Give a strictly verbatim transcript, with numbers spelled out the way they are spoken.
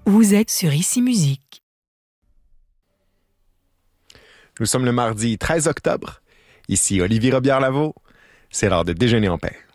Vous êtes sur Ici Musique. Nous sommes le mardi treize octobre. Ici Olivier Robillard-Lavaux. C'est l'heure de déjeuner en paix.